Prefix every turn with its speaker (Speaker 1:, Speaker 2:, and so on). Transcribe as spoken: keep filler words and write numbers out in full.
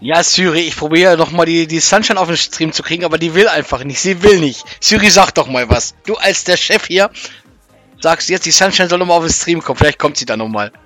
Speaker 1: Ja, Siri, ich probiere noch mal die, die Sunshine auf den Stream zu kriegen, aber die will einfach nicht. Sie will nicht. Siri, sag doch mal was. Du als der Chef hier sagst jetzt, die Sunshine soll noch mal auf den Stream kommen. Vielleicht kommt sie dann noch mal.